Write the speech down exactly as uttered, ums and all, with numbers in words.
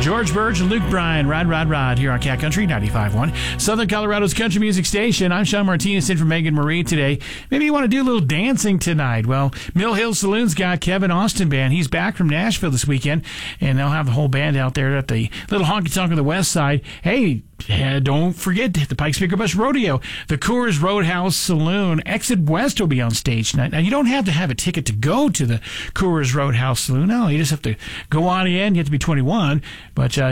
George Burge and Luke Bryan, Rod, Rod, Rod, here on Cat Country ninety-five point one, Southern Colorado's country music station. I'm Sean Martinez in for Megan Marie today. Maybe you want to do a little dancing tonight. Well, Mill Hill Saloon's got Kevin Austin Band. He's back from Nashville this weekend, and they'll have the whole band out there at the little honky-tonk on the west side. Hey, Uh, don't forget the Pikes Peak Bus Rodeo. The Coors Roadhouse Saloon. Exit West will be on stage tonight. Now, you don't have to have a ticket to go to the Coors Roadhouse Saloon. No, you just have to go on in. You have to be twenty-one. But uh,